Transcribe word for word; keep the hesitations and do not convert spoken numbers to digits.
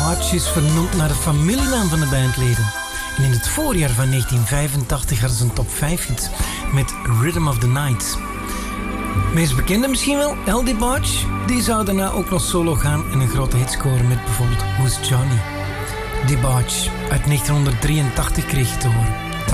Debauch is vernoemd naar de familienaam van de bandleden. En in het voorjaar van negentien vijfentachtig hadden ze een top vijf hit met Rhythm of the Night. Meest bekende misschien wel, L. Debauch. Die zou daarna ook nog solo gaan en een grote hit scoren met bijvoorbeeld Who's Johnny. Debauch uit negentien drieëntachtig kreeg je te horen.